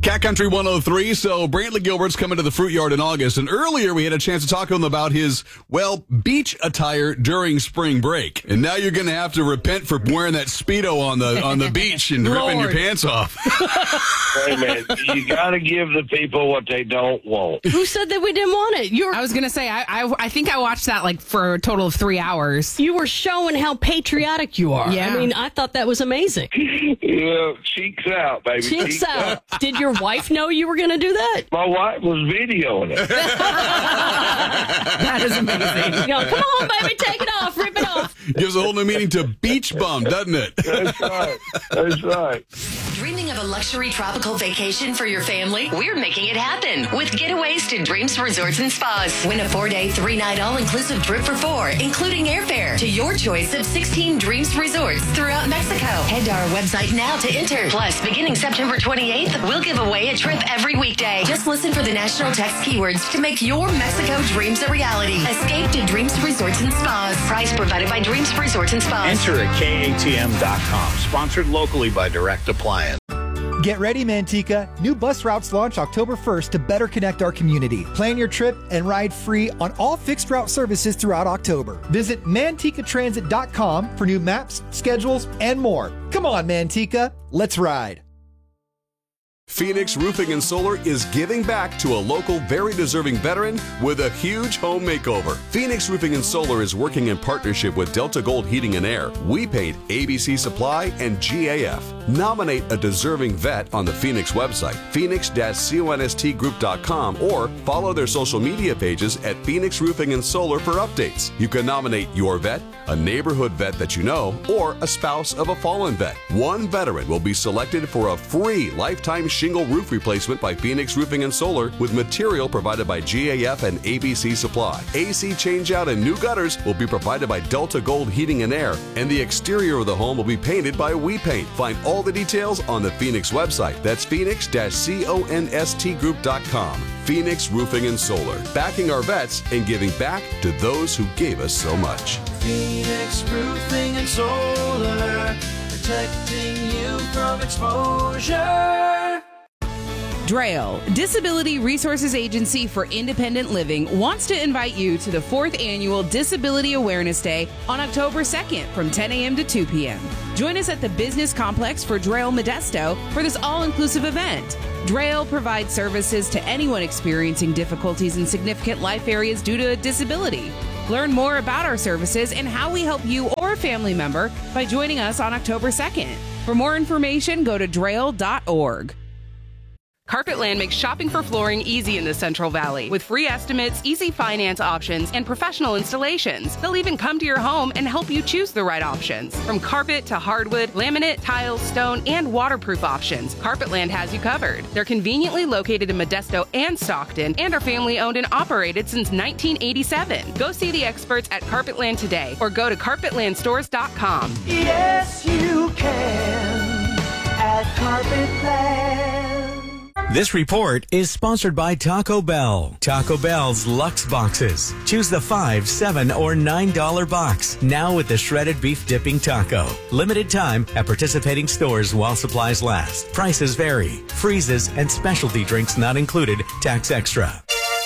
Cat Country 103. So Brantley Gilbert's coming to the Fruit Yard in August, and earlier we had a chance to talk to him about his, beach attire during spring break. And now you're going to have to repent for wearing that Speedo on the beach and ripping your pants off. Hey, man, you got to give the people what they don't want. Who said that we didn't want it? I was going to say, I think I watched that for a total of 3 hours. You were showing how patriotic you are. Yeah. I mean, I thought that was amazing. Yeah, cheeks out, baby. Cheeks out. Did your wife know you were going to do that? My wife was videoing it. That is amazing. You know, come on, baby, take it off, rip it off. Gives a whole new meaning to beach bum, doesn't it? That's right. That's right. Dreaming of a luxury tropical vacation for your family? We're making it happen with Getaways to Dreams Resorts and Spas. Win a 4-day, 3-night all-inclusive trip for 4, including airfare, to your choice of 16 Dreams Resorts throughout Mexico. Head to our website now to enter. Plus, beginning September 28th, we'll give away a trip every weekday. Just listen for the national text keywords to make your Mexico dreams a reality. Escape to Dreams Resorts and Spas. Price provided by Dreams Resorts and Spas. Enter at KATM.com. Sponsored locally by Direct Appliance. Get ready, Manteca. New bus routes launch October 1st to better connect our community. Plan your trip and ride free on all fixed route services throughout October. Visit MantecaTransit.com for new maps, schedules, and more. Come on, Manteca. Let's ride. Phoenix Roofing and Solar is giving back to a local, very deserving veteran with a huge home makeover. Phoenix Roofing and Solar is working in partnership with Delta Gold Heating and Air, We Paint, ABC Supply, and GAF. Nominate a deserving vet on the Phoenix website, phoenix-constgroup.com, or follow their social media pages at Phoenix Roofing and Solar for updates. You can nominate your vet, a neighborhood vet that you know, or a spouse of a fallen vet. One veteran will be selected for a free lifetime shingle roof replacement by Phoenix Roofing and Solar with material provided by GAF and ABC Supply. AC changeout and new gutters will be provided by Delta Gold Heating and Air, and the exterior of the home will be painted by We Paint. Find all the details on the Phoenix website. That's phoenix-constgroup.com. Phoenix Roofing and Solar, backing our vets and giving back to those who gave us so much. Phoenix Roofing and Solar, protecting you from exposure. DRAIL, Disability Resources Agency for Independent Living, wants to invite you to the 4th Annual Disability Awareness Day on October 2nd from 10 a.m. to 2 p.m. Join us at the Business Complex for DRAIL Modesto for this all-inclusive event. DRAIL provides services to anyone experiencing difficulties in significant life areas due to a disability. Learn more about our services and how we help you or a family member by joining us on October 2nd. For more information, go to drail.org. Carpetland makes shopping for flooring easy in the Central Valley with free estimates, easy finance options, and professional installations. They'll even come to your home and help you choose the right options. From carpet to hardwood, laminate, tile, stone, and waterproof options, Carpetland has you covered. They're conveniently located in Modesto and Stockton and are family owned and operated since 1987. Go see the experts at Carpetland today or go to carpetlandstores.com. Yes, you can at Carpetland. This report is sponsored by Taco Bell. Taco Bell's Luxe Boxes. Choose the $5, $7, or $9 box. Now with the shredded beef dipping taco. Limited time at participating stores while supplies last. Prices vary. Freezes and specialty drinks not included. Tax extra.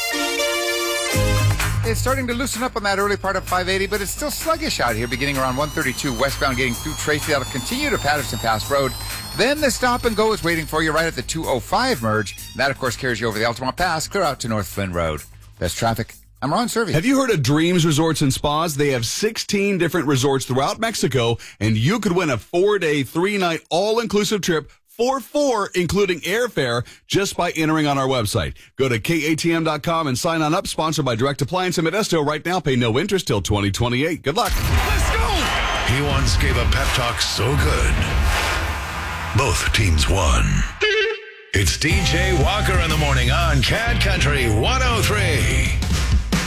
It's starting to loosen up on that early part of 580, but it's still sluggish out here, beginning around 132 westbound, getting through Tracy. That'll continue to Patterson Pass Road. Then the stop and go is waiting for you right at the 205 merge. That, of course, carries you over the Altamont Pass, clear out to North Flynn Road. Best traffic. I'm Ron Servey. Have you heard of Dreams Resorts and Spas? They have 16 different resorts throughout Mexico, and you could win a 4-day, 3-night, all-inclusive trip for 4, including airfare, just by entering on our website. Go to KATM.com and sign on up. Sponsored by Direct Appliance in Modesto. Right now, pay no interest till 2028. Good luck. Let's go! He once gave a pep talk so good, both teams won. It's DJ Walker in the morning on Cat Country 103.